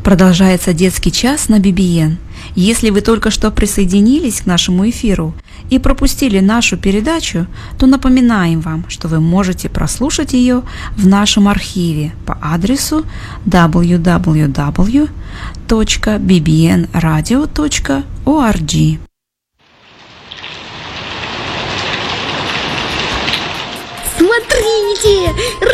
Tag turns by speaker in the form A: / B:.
A: Продолжается детский час на BBN. Если вы только что присоединились к нашему эфиру и пропустили нашу передачу, то напоминаем вам, что вы можете прослушать ее в нашем архиве по адресу www.bbnradio.org.
B: Смотрите,